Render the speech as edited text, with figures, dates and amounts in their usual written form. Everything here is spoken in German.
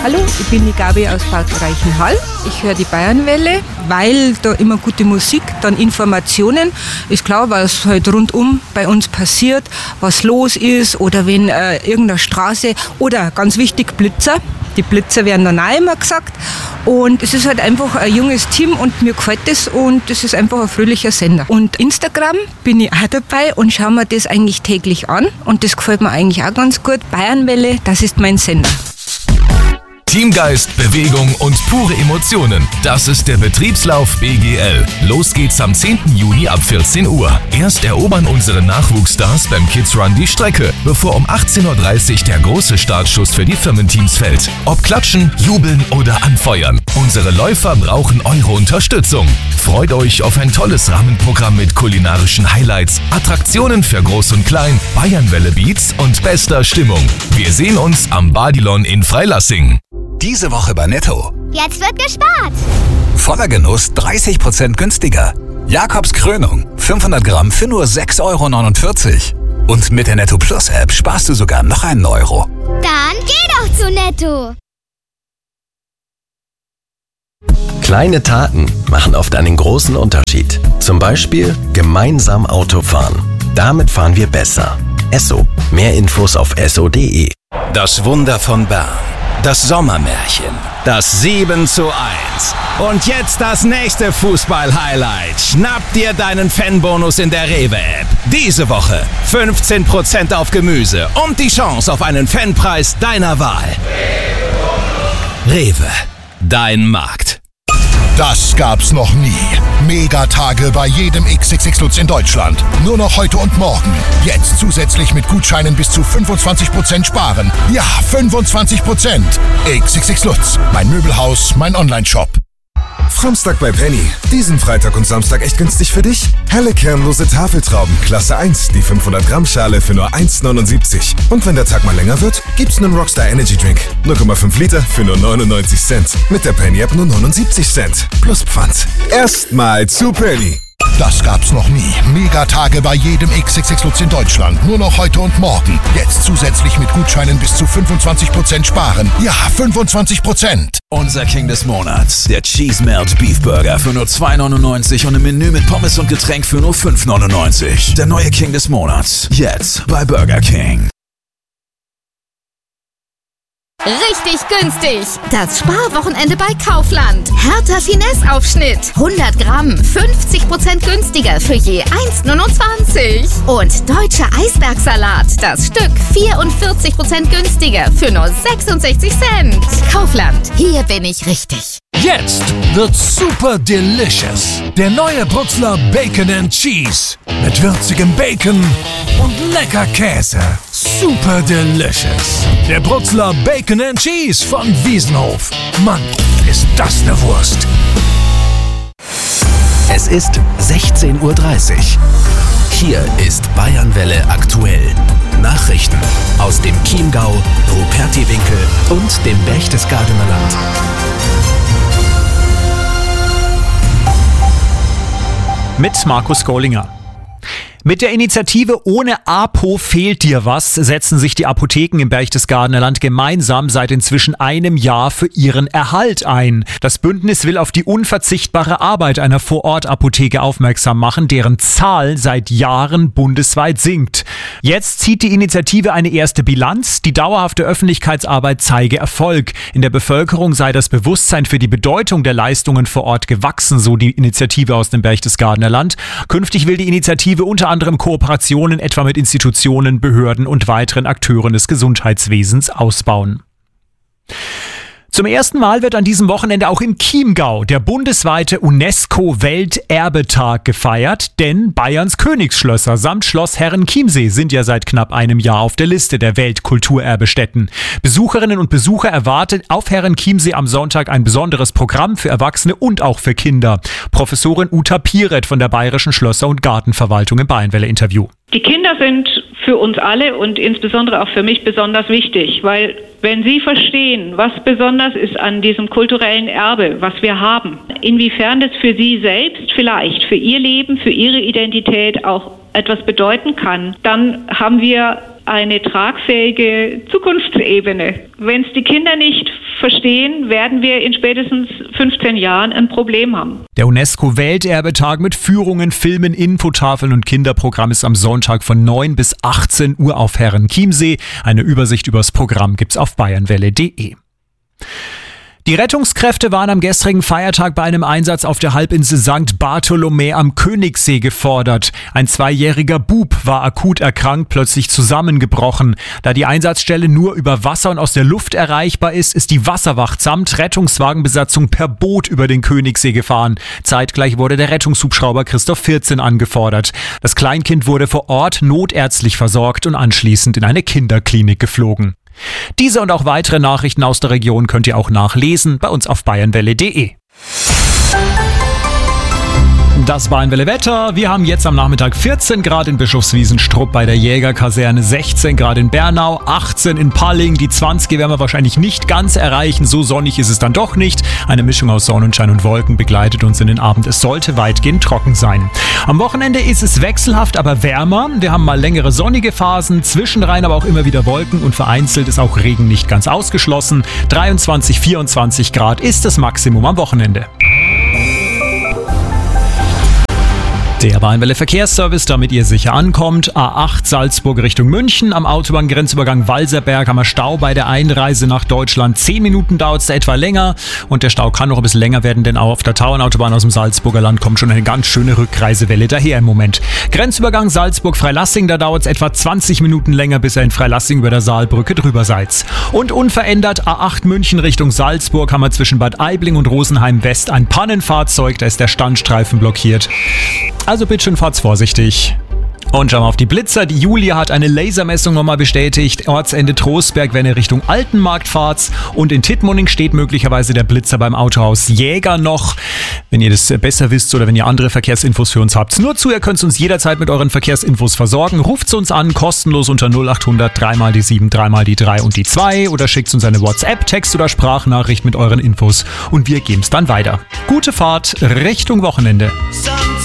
Hallo, ich bin die Gabi aus Bad Reichenhall. Ich höre die Bayernwelle, weil da immer gute Musik, dann Informationen. Ist klar, was halt rundum bei uns passiert, was los ist oder wenn irgendeine Straße oder ganz wichtig Blitzer. Die Blitzer werden dann auch immer gesagt. Und es ist halt einfach ein junges Team und mir gefällt das und es ist einfach ein fröhlicher Sender. Und Instagram bin ich auch dabei und schaue mir das eigentlich täglich an und das gefällt mir eigentlich auch ganz gut. Bayernwelle, das ist mein Sender. Teamgeist, Bewegung und pure Emotionen. Das ist der Betriebslauf BGL. Los geht's am 10. Juni ab 14 Uhr. Erst erobern unsere Nachwuchsstars beim Kids Run die Strecke, bevor um 18.30 Uhr der große Startschuss für die Firmenteams fällt. Ob klatschen, jubeln oder anfeuern. Unsere Läufer brauchen eure Unterstützung. Freut euch auf ein tolles Rahmenprogramm mit kulinarischen Highlights, Attraktionen für Groß und Klein, Bayernwelle Beats und bester Stimmung. Wir sehen uns am Badilon in Freilassing. Diese Woche bei Netto. Jetzt wird gespart. Voller Genuss 30% günstiger. Jakobs Krönung 500 Gramm für nur 6,49 €. Und mit der Netto Plus App sparst du sogar noch einen Euro. Dann geh doch zu Netto. Kleine Taten machen oft einen großen Unterschied. Zum Beispiel gemeinsam Auto fahren. Damit fahren wir besser. Esso. Mehr Infos auf esso.de. Das Wunder von Bern. Das Sommermärchen. Das 7:1. Und jetzt das nächste Fußball-Highlight. Schnapp dir deinen Fanbonus in der Rewe-App. Diese Woche 15% auf Gemüse und die Chance auf einen Fanpreis deiner Wahl. Rewe. Dein Markt. Das gab's noch nie. Megatage bei jedem XXX Lutz in Deutschland. Nur noch heute und morgen. Jetzt zusätzlich mit Gutscheinen bis zu 25% sparen. Ja, 25%. XXX Lutz. Mein Möbelhaus, mein Onlineshop. Framstag bei Penny. Diesen Freitag und Samstag echt günstig für dich? Helle kernlose Tafeltrauben, Klasse 1, die 500 Gramm Schale für nur 1,79. Und wenn der Tag mal länger wird, gibt's einen Rockstar Energy Drink. 0,5 Liter für nur 99 Cent. Mit der Penny App nur 79 Cent. Plus Pfand. Erstmal zu Penny. Das gab's noch nie. Megatage bei jedem XXX Lutz in Deutschland. Nur noch heute und morgen. Jetzt zusätzlich mit Gutscheinen bis zu 25% sparen. Ja, 25%. Unser King des Monats. Der Cheese Melt Beef Burger für nur 2,99 € und ein Menü mit Pommes und Getränk für nur 5,99 €. Der neue King des Monats. Jetzt bei Burger King. Richtig günstig. Das Sparwochenende bei Kaufland. Hertha Finesse-Aufschnitt. 100 Gramm, 50% günstiger für je 1,29 €. Und deutscher Eisbergsalat. Das Stück 44% günstiger für nur 66 Cent. Kaufland. Hier bin ich richtig. Jetzt wird's super delicious. Der neue Brutzler Bacon and Cheese. Mit würzigem Bacon und lecker Käse. Super delicious. Der Brutzler Bacon and Cheese von Wiesenhof. Mann, ist das eine Wurst. Es ist 16:30 Uhr. Hier ist Bayernwelle aktuell. Nachrichten aus dem Chiemgau, Rupertiwinkel und dem Berchtesgadener Land. Mit Markus Gollinger. Mit der Initiative Ohne Apo fehlt dir was setzen sich die Apotheken im Berchtesgadener Land gemeinsam seit inzwischen einem Jahr für ihren Erhalt ein. Das Bündnis will auf die unverzichtbare Arbeit einer Vorortapotheke aufmerksam machen, deren Zahl seit Jahren bundesweit sinkt. Jetzt zieht die Initiative eine erste Bilanz. Die dauerhafte Öffentlichkeitsarbeit zeige Erfolg. In der Bevölkerung sei das Bewusstsein für die Bedeutung der Leistungen vor Ort gewachsen, so die Initiative aus dem Berchtesgadener Land. Künftig will die Initiative unter anderem Kooperationen etwa mit Institutionen, Behörden und weiteren Akteuren des Gesundheitswesens ausbauen. Zum ersten Mal wird an diesem Wochenende auch im Chiemgau der bundesweite UNESCO-Welterbetag gefeiert, denn Bayerns Königsschlösser samt Schloss Herrenchiemsee sind ja seit knapp einem Jahr auf der Liste der Weltkulturerbestätten. Besucherinnen und Besucher erwartet auf Herrenchiemsee am Sonntag ein besonderes Programm für Erwachsene und auch für Kinder. Professorin Uta Piret von der Bayerischen Schlösser- und Gartenverwaltung im Bayernwelle-Interview. Die Kinder sind für uns alle und insbesondere auch für mich besonders wichtig, weil wenn sie verstehen, was besonders ist an diesem kulturellen Erbe, was wir haben, inwiefern das für sie selbst vielleicht, für ihr Leben, für ihre Identität auch etwas bedeuten kann, dann haben wir eine tragfähige Zukunftsebene. Wenn es die Kinder nicht verstehen, werden wir in spätestens 15 Jahren ein Problem haben. Der UNESCO-Welterbetag mit Führungen, Filmen, Infotafeln und Kinderprogramm ist am Sonntag von 9 bis 18 Uhr auf Herrenchiemsee. Eine Übersicht übers Programm gibt's auf bayernwelle.de. Die Rettungskräfte waren am gestrigen Feiertag bei einem Einsatz auf der Halbinsel St. Bartholomä am Königssee gefordert. Ein 2-jähriger Bub war akut erkrankt, plötzlich zusammengebrochen. Da die Einsatzstelle nur über Wasser und aus der Luft erreichbar ist, ist die Wasserwacht samt Rettungswagenbesatzung per Boot über den Königssee gefahren. Zeitgleich wurde der Rettungshubschrauber Christoph 14 angefordert. Das Kleinkind wurde vor Ort notärztlich versorgt und anschließend in eine Kinderklinik geflogen. Diese und auch weitere Nachrichten aus der Region könnt ihr auch nachlesen bei uns auf bayernwelle.de. Das Bayernwelle Wetter. Wir haben jetzt am Nachmittag 14 Grad in Bischofswiesen-Strupp bei der Jägerkaserne, 16 Grad in Bernau, 18 in Palling. Die 20 werden wir wahrscheinlich nicht ganz erreichen. So sonnig ist es dann doch nicht. Eine Mischung aus Sonnenschein und Wolken begleitet uns in den Abend. Es sollte weitgehend trocken sein. Am Wochenende ist es wechselhaft, aber wärmer. Wir haben mal längere sonnige Phasen, zwischenrein aber auch immer wieder Wolken und vereinzelt ist auch Regen nicht ganz ausgeschlossen. 23, 24 Grad ist das Maximum am Wochenende. Der Bayernwelle Verkehrsservice, damit ihr sicher ankommt. A8 Salzburg Richtung München. Am Autobahngrenzübergang Walserberg haben wir Stau bei der Einreise nach Deutschland. 10 Minuten dauert es etwa länger. Und der Stau kann noch ein bisschen länger werden, denn auch auf der Tauernautobahn aus dem Salzburger Land kommt schon eine ganz schöne Rückreisewelle daher im Moment. Grenzübergang Salzburg-Freilassing, da dauert es etwa 20 Minuten länger, bis ihr in Freilassing über der Saalbrücke drüber seid. Und unverändert A8 München Richtung Salzburg haben wir zwischen Bad Aibling und Rosenheim West ein Pannenfahrzeug. Da ist der Standstreifen blockiert. Also bitte schön, fahrt's vorsichtig. Und schauen wir auf die Blitzer. Die Julia hat eine Lasermessung nochmal bestätigt. Ortsende Trostberg, wenn ihr Richtung Altenmarkt fahrt. Und in Tittmoning steht möglicherweise der Blitzer beim Autohaus Jäger noch. Wenn ihr das besser wisst oder wenn ihr andere Verkehrsinfos für uns habt. Nur zu, ihr könnt uns jederzeit mit euren Verkehrsinfos versorgen. Ruft uns an, kostenlos unter 0800 3 mal die 7, 3 mal die 3 und die 2. Oder schickt uns eine WhatsApp, Text oder Sprachnachricht mit euren Infos. Und wir geben es dann weiter. Gute Fahrt Richtung Wochenende.